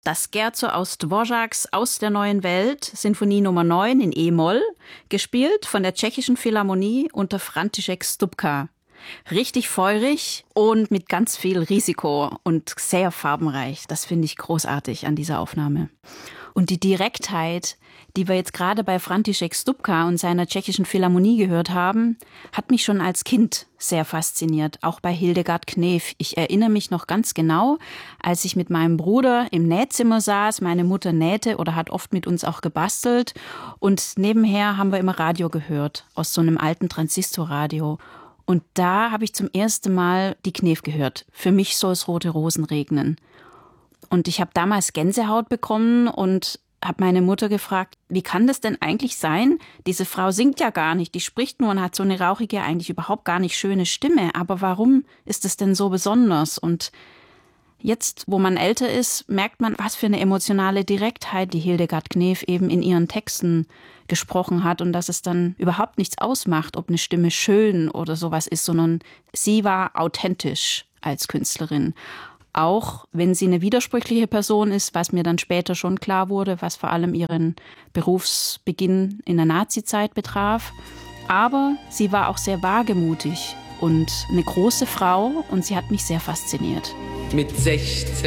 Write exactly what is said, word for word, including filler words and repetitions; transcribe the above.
Das Scherzo aus Dvořáks Aus der neuen Welt, Sinfonie Nummer neun in E-Moll, gespielt von der Tschechischen Philharmonie unter František Stupka. Richtig feurig und mit ganz viel Risiko und sehr farbenreich. Das finde ich großartig an dieser Aufnahme. Und die Direktheit, die wir jetzt gerade bei František Stupka und seiner Tschechischen Philharmonie gehört haben, hat mich schon als Kind sehr fasziniert, auch bei Hildegard Knef. Ich erinnere mich noch ganz genau, als ich mit meinem Bruder im Nähzimmer saß, meine Mutter nähte oder hat oft mit uns auch gebastelt und nebenher haben wir immer Radio gehört, aus so einem alten Transistorradio. Und da habe ich zum ersten Mal die Knef gehört. Für mich soll es rote Rosen regnen. Und ich habe damals Gänsehaut bekommen und habe meine Mutter gefragt, wie kann das denn eigentlich sein? Diese Frau singt ja gar nicht, die spricht nur und hat so eine rauchige, eigentlich überhaupt gar nicht schöne Stimme. Aber warum ist es denn so besonders? Und jetzt, wo man älter ist, merkt man, was für eine emotionale Direktheit die Hildegard Knef eben in ihren Texten gesprochen hat und dass es dann überhaupt nichts ausmacht, ob eine Stimme schön oder sowas ist, sondern sie war authentisch als Künstlerin. Auch wenn sie eine widersprüchliche Person ist, was mir dann später schon klar wurde, was vor allem ihren Berufsbeginn in der Nazizeit betraf. Aber sie war auch sehr wagemutig und eine große Frau und sie hat mich sehr fasziniert. Mit sechzehn